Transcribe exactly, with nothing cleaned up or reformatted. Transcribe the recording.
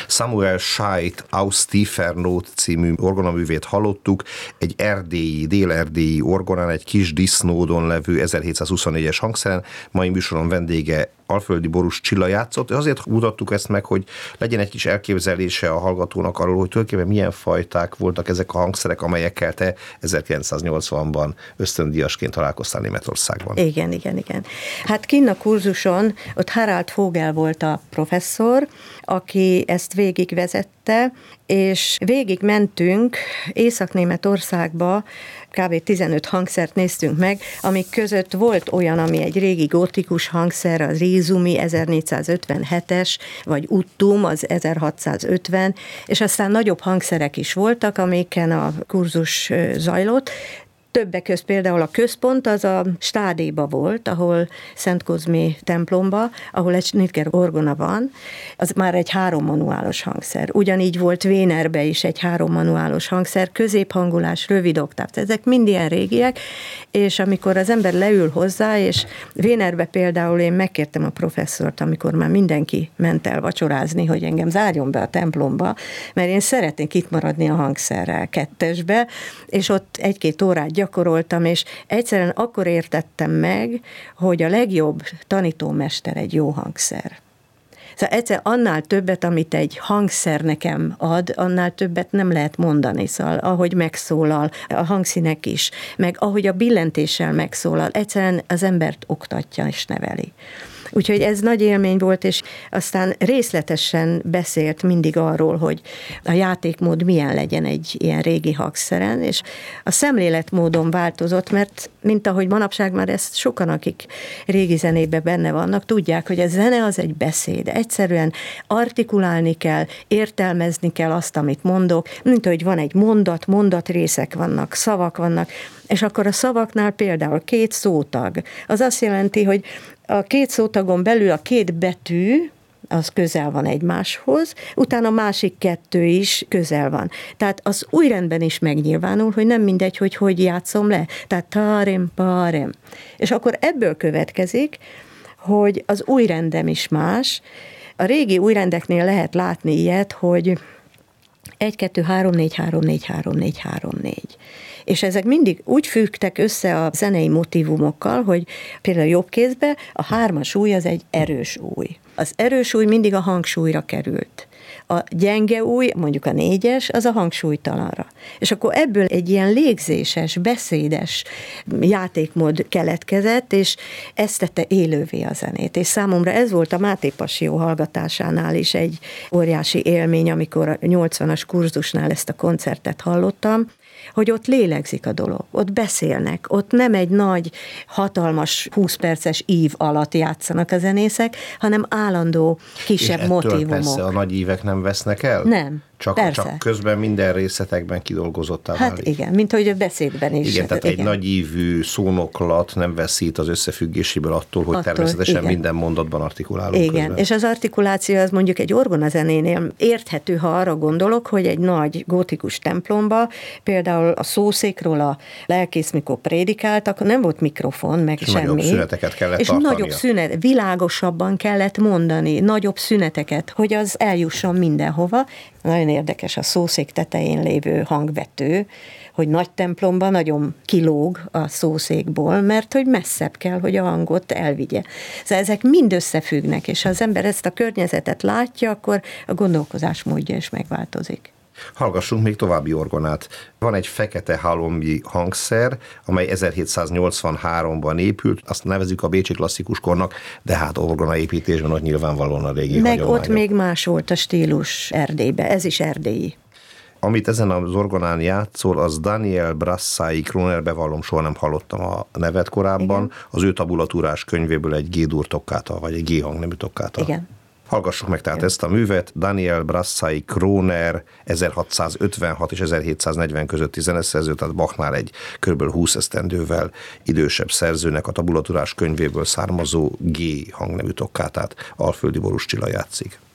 Samuel Scheidt aus Tiefer Not című orgonaművét hallottuk, egy erdélyi, dél-erdélyi orgonán, egy kis disznódon levő ezerhétszázhuszonnégyes hangszeren. Mai műsoron vendége Alföldi Borús Csilla játszott. Azért mutattuk ezt meg, hogy legyen egy kis elképzelése a hallgatónak arról, hogy tulajdonképpen milyen fajták voltak ezek a hangszerek, amelyekkel te ezerkilencszáznyolcvanban ösztöndíjasként találkoztál Németországban. Igen, igen, igen. Hát kinn a kurzuson, ott Harald Vogel volt a professzor, aki ezt végigvezette, és végig mentünk Észak-Németországba, kb. tizenöt hangszert néztünk meg, amik között volt olyan, ami egy régi gótikus hangszer, az Rizumi ezernégyszázötvenhetes, vagy Uttum az ezerhatszázötven, és aztán nagyobb hangszerek is voltak, amiken a kurzus zajlott. Többek közt például a központ az a Stádéba volt, ahol Szent Kozmi templomba, ahol egy Schnitger orgona van, az már egy hárommanuálos hangszer. Ugyanígy volt Vénerbe is egy hárommanuálos hangszer, középhangulás, rövid oktáv, ezek mind ilyen régiek, és amikor az ember leül hozzá, és Vénerbe például én megkértem a professzort, amikor már mindenki ment el vacsorázni, hogy engem zárjon be a templomba, mert én szeretnék itt maradni a hangszerrel kettesbe, és ott egy-két órát gyakoroltam, és egyszerűen akkor értettem meg, hogy a legjobb tanítómester egy jó hangszer. Szóval egyszer annál többet, amit egy hangszer nekem ad, annál többet nem lehet mondani. Szóval ahogy megszólal, a hangszínek is, meg ahogy a billentéssel megszólal, egyszerűen az embert oktatja és neveli. Úgyhogy ez nagy élmény volt, és aztán részletesen beszélt mindig arról, hogy a játékmód milyen legyen egy ilyen régi hangszeren, és a szemléletmódon változott, mert mint ahogy manapság már ezt sokan, akik régi zenében benne vannak, tudják, hogy a zene az egy beszéd. Egyszerűen artikulálni kell, értelmezni kell azt, amit mondok, mint ahogy van egy mondat, mondatrészek vannak, szavak vannak, és akkor a szavaknál például két szótag. Az azt jelenti, hogy a két szótagon belül a két betű, az közel van egymáshoz, utána a másik kettő is közel van. Tehát az új rendben is megnyilvánul, hogy nem mindegy, hogy hogy játszom le. Tehát tarem, parem. És akkor ebből következik, hogy az új rendem is más. A régi újrendeknél lehet látni ilyet, hogy egy, kettő, három, négy, három, négy, három, négy, három, négy. És ezek mindig úgy függtek össze a zenei motivumokkal, hogy például jobb kézbe a hármas új az egy erős új. Az erős új mindig a hangsúlyra került. A gyenge új, mondjuk a négyes, az a hangsúlytalanra. És akkor ebből egy ilyen légzéses, beszédes játékmód keletkezett, és ezt tette élővé a zenét. És számomra ez volt a Máté Passió hallgatásánál is egy óriási élmény, amikor a nyolcvanas kurzusnál ezt a koncertet hallottam, hogy ott lélegzik a dolog, ott beszélnek, ott nem egy nagy, hatalmas, húsz perces ív alatt játszanak a zenészek, hanem állandó, kisebb motivumok. Persze a nagy ívek nem vesznek el? Nem. Csak, csak közben minden részletekben kidolgozottá hát válik. Igen, mint hogy a beszédben is. Igen, tehát igen. egy nagy ívű szónoklat nem veszít az összefüggéséből attól, hogy attól, természetesen igen. minden mondatban artikulálunk Igen, közben. És az artikuláció az mondjuk egy orgonazenénél érthető, ha arra gondolok, hogy egy nagy gótikus templomba, például a szószékról a lelkész, mikor prédikáltak, nem volt mikrofon, meg és semmi. nagyobb szüneteket kellett és tartania. nagyobb szünet, világosabban kellett mondani, nagyobb szüneteket, hogy az eljusson mindenhova. Nagyon érdekes a szószék tetején lévő hangvető, hogy nagy templomban nagyon kilóg a szószékból, mert hogy messzebb kell, hogy a hangot elvigye. Szóval ezek mind összefüggnek, és ha az ember ezt a környezetet látja, akkor a gondolkozásmódja is megváltozik. Hallgassunk még további orgonát. Van egy fekete halombi hangszer, amely ezerhétszáznyolcvanháromban épült, azt nevezzük a bécsi klasszikuskornak, de hát orgonaépítésben ott nyilvánvalóan a régi meg hagyományok. Ott még más volt a stílus Erdélybe, ez is erdélyi. Amit ezen az orgonán játszol, az Daniel Brassai Kroner, bevallom, soha nem hallottam a nevet korábban, igen. Az ő tabulatúrás könyvéből egy G-dur tokkáta, vagy egy G-hang nemű tokkáta. Igen. Hallgassuk meg tehát ezt a művet, Daniel Brassai Kroner ezerhatszázötvenhat és ezerhétszáznegyven közötti zeneszerző, tehát Bachnál egy kb. húsz esztendővel idősebb szerzőnek a tabulatúrás könyvéből származó G hangnemű tokkátát Alföldi Borús Csilla játszik.